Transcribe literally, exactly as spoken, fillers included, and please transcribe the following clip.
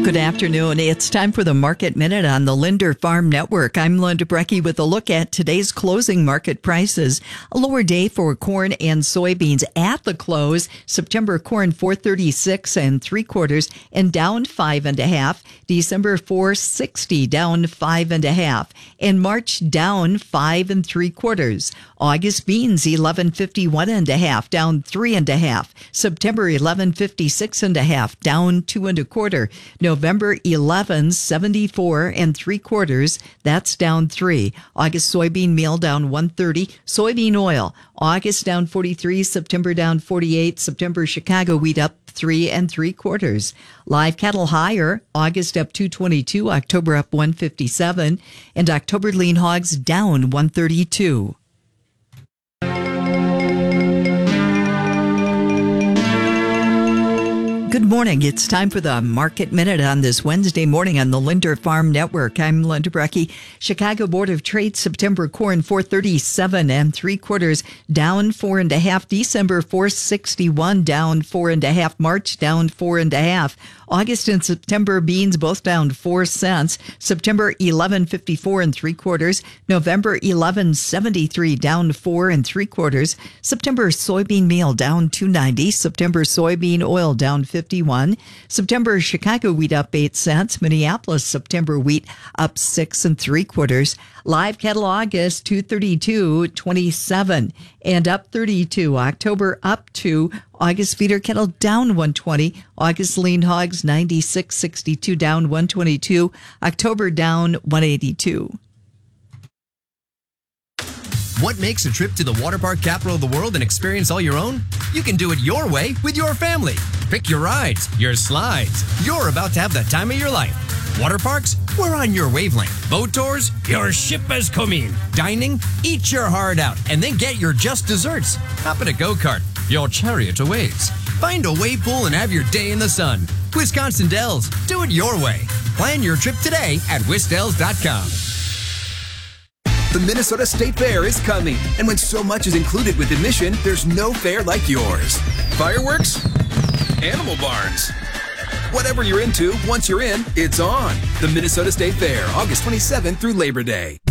Good afternoon. It's time for the Market Minute on the Linder Farm Network. I'm Linda Brecky with a look at today's closing market prices. A lower day for corn and soybeans at the close. September corn four thirty-six and three quarters and down five and a half. December four sixty down five and a half. And March down five and three quarters. August beans eleven fifty-one and a half down three and a half. September eleven fifty-six and a half down two and a quarter. November eleven seventy-four and three quarters, that's down three. August soybean meal down one thirty. Soybean oil, August down forty-three, September down forty-eight. September Chicago wheat up three and three quarters. Live cattle higher, August up two twenty-two, October up one fifty-seven, and October lean hogs down one thirty-two. Good morning. It's time for the Market Minute on this Wednesday morning on the Linder Farm Network. I'm Linda Brecky. Chicago Board of Trade September corn four thirty-seven and three quarters down four and a half. December four sixty-one down four and a half. March down four and a half. August and September beans both down four cents. September eleven fifty-four and three quarters. November eleven seventy-three down four and three quarters. September soybean meal down two ninety. September soybean oil down fifty-one. September Chicago wheat up eight cents. Minneapolis September wheat up six and three quarters. Live cattle August two thirty-two twenty-seven and up thirty-two. October up two. August feeder cattle down one twenty. August lean hogs ninety-six sixty-two down one twenty-two. October down one eighty-two. What makes a trip to the water park capital of the world an experience all your own? You can do it your way with your family. Pick your rides, your slides. You're about to have the time of your life. Water parks? We're on your wavelength. Boat tours? Your ship has come in. Dining? Eat your heart out and then get your just desserts. Hop in a go-kart. Your chariot awaits. Find a wave pool and have your day in the sun. Wisconsin Dells. Do it your way. Plan your trip today at wisdells dot com. The Minnesota State Fair is coming, and when so much is included with admission, there's no fair like yours. Fireworks? Animal barns? Whatever you're into, once you're in, it's on. The Minnesota State Fair, August twenty-seventh through Labor Day.